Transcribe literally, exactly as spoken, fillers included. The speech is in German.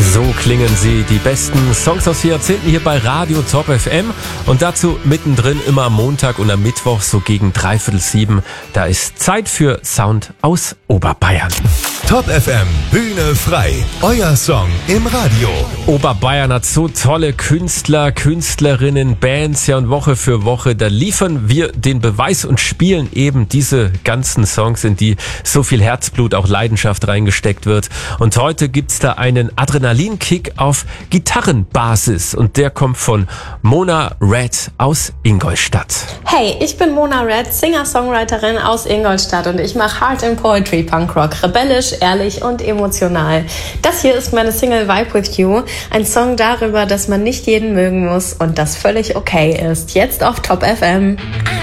So klingen sie, die besten Songs aus den Jahrzehnten hier bei Radio Top F M. Und dazu mittendrin immer am Montag und am Mittwoch so gegen dreiviertel sieben. Da ist Zeit für Sound aus Oberbayern. Top F M, Bühne frei. Euer Song im Radio. Oberbayern hat so tolle Künstler, Künstlerinnen, Bands, ja, und Woche für Woche, da liefern wir den Beweis und spielen eben diese ganzen Songs, in die so viel Herzblut, auch Leidenschaft reingesteckt wird. Und heute gibt's da einen Adrenalinkick auf Gitarrenbasis und der kommt von Mona Red aus Ingolstadt. Hey, ich bin Mona Red, Singer-Songwriterin aus Ingolstadt und ich mache Hard and Poetry Punkrock, rebellisch, ehrlich und emotional. Das hier ist meine Single Vibe With You, ein Song darüber, dass man nicht jeden mögen muss und das völlig okay ist. Jetzt auf Top F M.